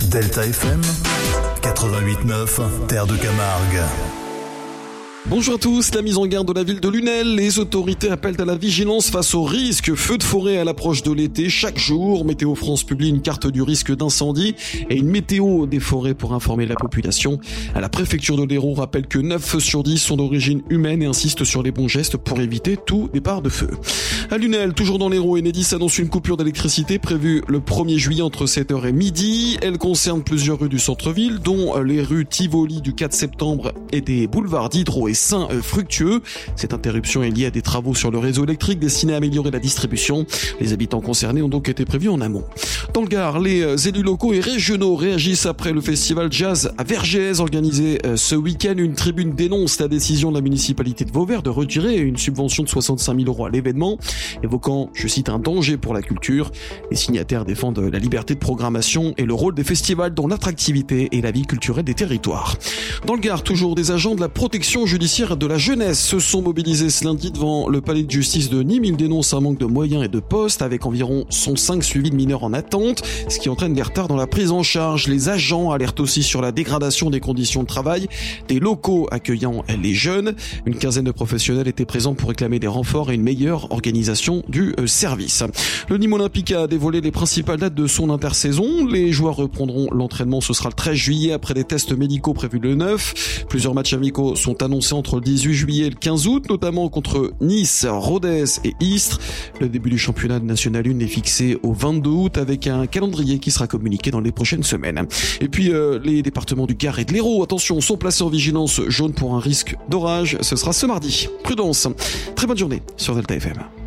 Delta FM 88.9, Terre de Camargue. Bonjour à tous, la mise en garde de la ville de Lunel. Les autorités appellent à la vigilance face au risque feu de forêt à l'approche de l'été. Chaque jour, Météo France publie une carte du risque d'incendie et une météo des forêts pour informer la population. À la préfecture de l'Hérault rappelle que 9 feux sur 10 sont d'origine humaine et insiste sur les bons gestes pour éviter tout départ de feu. À Lunel, toujours dans l'Hérault, Enedis annonce une coupure d'électricité prévue le 1er juillet entre 7h et midi. Elle concerne plusieurs rues du centre-ville, dont les rues Tivoli du 4 septembre et des boulevards Diderot et Saint-Fructueux. Cette interruption est liée à des travaux sur le réseau électrique destinés à améliorer la distribution. Les habitants concernés ont donc été prévenus en amont. Dans le Gard, les élus locaux et régionaux réagissent après le festival jazz à Vergès organisé ce week-end. Une tribune dénonce la décision de la municipalité de Vauvert de retirer une subvention de 65 000 € à l'événement, évoquant, je cite, un danger pour la culture. Les signataires défendent la liberté de programmation et le rôle des festivals dans l'attractivité et la vie culturelle des territoires. Dans le Gard, toujours des agents de la protection judiciaire de la jeunesse se sont mobilisés ce lundi devant le palais de justice de Nîmes. Ils dénoncent un manque de moyens et de postes avec environ 105 suivis de mineurs en attente, ce qui entraîne des retards dans la prise en charge. Les agents alertent aussi sur la dégradation des conditions de travail des locaux accueillant les jeunes. Une quinzaine de professionnels étaient présents pour réclamer des renforts et une meilleure organisation du service. Le Nîmes Olympique a dévoilé les principales dates de son intersaison. Les joueurs reprendront l'entraînement, ce sera le 13 juillet après des tests médicaux prévus le 9. Plusieurs matchs amicaux sont annoncés entre le 18 juillet et le 15 août, notamment contre Nice, Rodez et Istres. Le début du championnat de National 1 est fixé au 22 août avec un calendrier qui sera communiqué dans les prochaines semaines. Et puis les départements du Gard et de l'Hérault, attention, sont placés en vigilance jaune pour un risque d'orage. Ce sera ce mardi. Prudence. Très bonne journée sur Delta FM.